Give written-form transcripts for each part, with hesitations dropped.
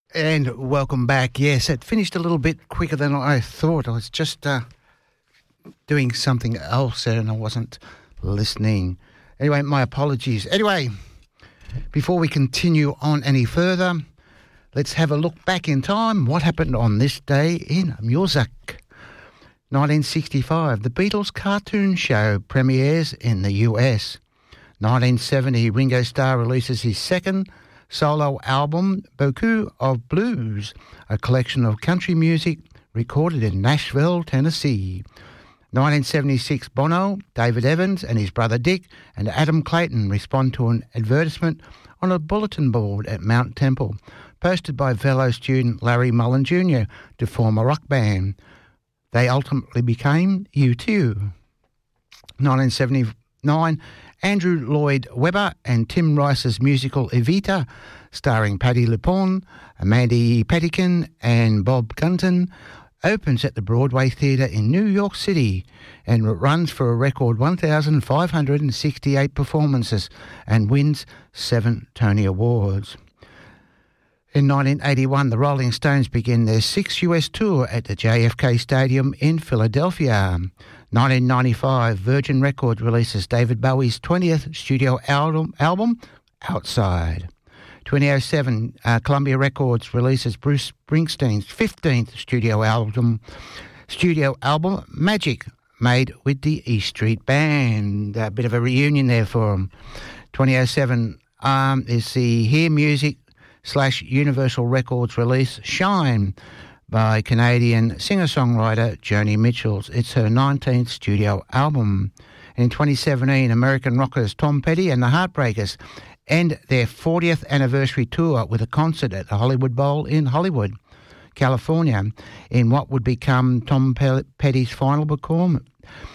And welcome back. Yes, it finished a little bit quicker than I thought. I was just doing something else and I wasn't listening. Anyway, my apologies. Anyway, before we continue on any further, let's have a look back in time. What happened on this day in music? 1965, the Beatles cartoon show premieres in the US. 1970, Ringo Starr releases his second solo album, Beaucoup of Blues, a collection of country music recorded in Nashville, Tennessee. 1976, Bono, David Evans and his brother Dick and Adam Clayton respond to an advertisement on a bulletin board at Mount Temple, posted by fellow student Larry Mullen Jr. to form a rock band. They ultimately became U2. 1979, Andrew Lloyd Webber and Tim Rice's musical Evita, starring Patti LuPone, Mandy Patinkin and Bob Gunton, opens at the Broadway Theatre in New York City and runs for a record 1,568 performances and wins 7 Tony Awards. In 1981, the Rolling Stones begin their 6th US tour at the JFK Stadium in Philadelphia. 1995, Virgin Records releases David Bowie's 20th studio album Outside. 2007, Columbia Records releases Bruce Springsteen's 15th studio album Magic, made with the E Street Band. A bit of a reunion there for them. 2007 is the Hear Music / Universal Records release Shine by Canadian singer-songwriter Joni Mitchell. It's her 19th studio album. And in 2017, American rockers Tom Petty and the Heartbreakers end their 40th anniversary tour with a concert at the Hollywood Bowl in Hollywood, California, in what would become Tom Petty's final performance.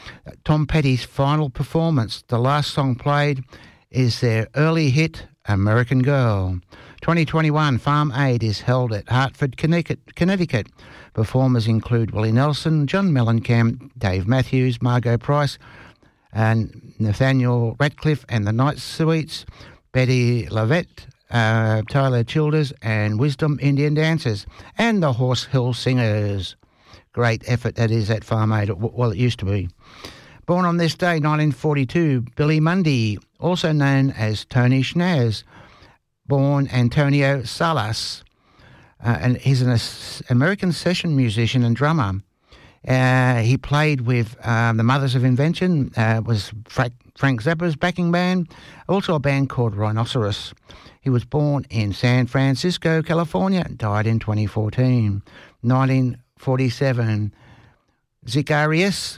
The last song played is their early hit, American Girl. 2021, Farm Aid is held at Hartford, Connecticut. Performers include Willie Nelson, John Mellencamp, Dave Matthews, Margot Price, and Nathaniel Ratcliffe and the Night Sweets, Betty Lavette, Tyler Childers, and Wisdom Indian Dancers, and the Horse Hill Singers. Great effort that is at Farm Aid. Well, it used to be. Born on this day, 1942, Billy Mundy, also known as Tony Schnaz, born Antonio Salas, and he's an American session musician and drummer. He played with the Mothers of Invention, was Frank Zappa's backing band, also a band called Rhinoceros. He was born in San Francisco, California, and died in 2014. 1947, Zacharias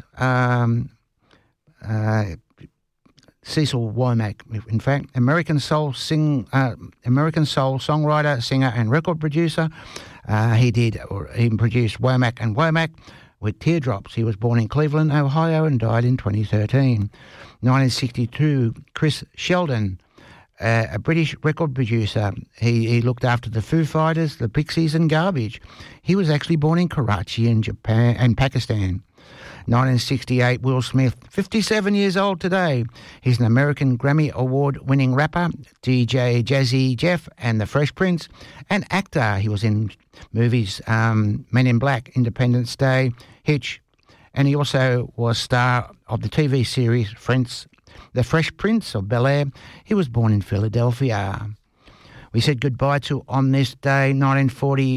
Cecil Womack, in fact, American soul songwriter, singer, and record producer. He produced Womack and Womack with Teardrops. He was born in Cleveland, Ohio, and died in 2013. 1962, Chris Sheldon, a British record producer. He looked after the Foo Fighters, the Pixies, and Garbage. He was actually born in Karachi in Japan and Pakistan. 1968, Will Smith, 57 years old today. He's an American Grammy Award-winning rapper, DJ Jazzy Jeff and the Fresh Prince, and actor. He was in movies Men in Black, Independence Day, Hitch, and he also was star of the TV series The Fresh Prince of Bel-Air. He was born in Philadelphia. We said goodbye to On This Day, 1940,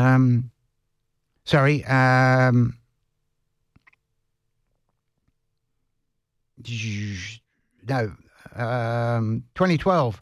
2012,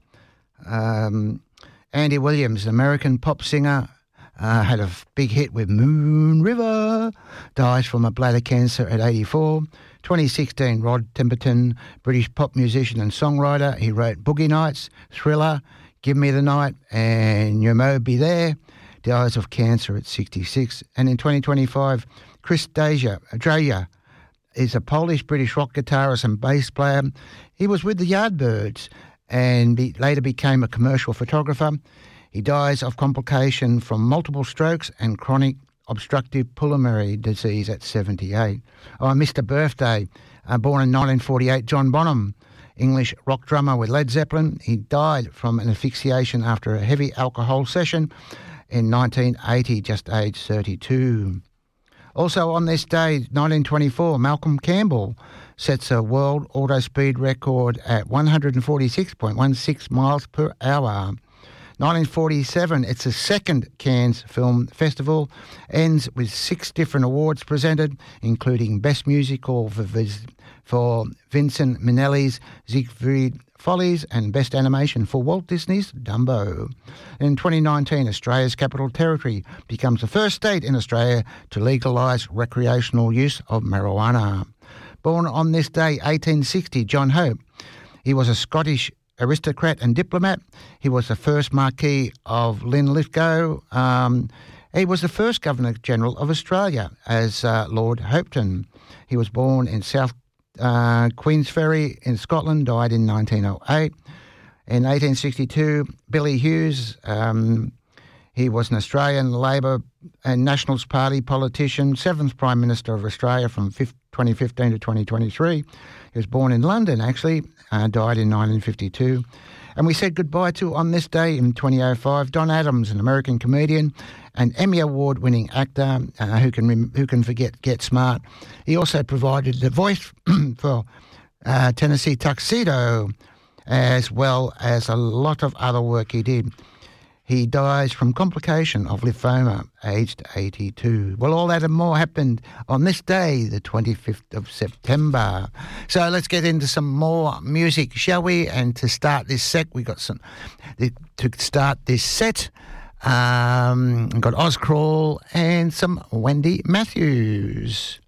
Andy Williams, American pop singer, had a big hit with Moon River, dies from a bladder cancer at 84. 2016, Rod Temperton, British pop musician and songwriter. He wrote Boogie Nights, Thriller, Give Me the Night, and You Mo Be There. Dies of cancer at 66. And in 2025, Chris Dreja is a Polish-British rock guitarist and bass player. He was with the Yardbirds and later became a commercial photographer. He dies of complication from multiple strokes and chronic obstructive pulmonary disease at 78. Oh, I missed a birthday. Born in 1948, John Bonham, English rock drummer with Led Zeppelin. He died from an asphyxiation after a heavy alcohol session in 1980, just aged 32. Also on this day, 1924, Malcolm Campbell sets a world auto speed record at 146.16 miles per hour. 1947, it's the second Cannes Film Festival, ends with 6 different awards presented, including Best Musical for Vincent Minnelli's Ziegfeld Follies and Best Animation for Walt Disney's Dumbo. In 2019, Australia's Capital Territory becomes the first state in Australia to legalise recreational use of marijuana. Born on this day, 1860, John Hope. He was a Scottish aristocrat and diplomat. He was the first Marquis of Linlithgow. He was the first Governor-General of Australia as Lord Hopetoun. He was born in South Queensferry in Scotland, died in 1908. In 1862, Billy Hughes, he was an Australian Labor and Nationals Party politician, 7th Prime Minister of Australia from 2015 to 2023. He was born in London, actually, died in 1952. And we said goodbye to, on this day in 2005, Don Adams, an American comedian and Emmy Award-winning actor who can forget Get Smart. He also provided the voice for Tennessee Tuxedo, as well as a lot of other work he did. He dies from complication of lymphoma, aged 82. Well, all that and more happened on this day, the 25th of September. So let's get into some more music, shall we? And to start this set, we got some. To start this set, got Oz Crawl and some Wendy Matthews.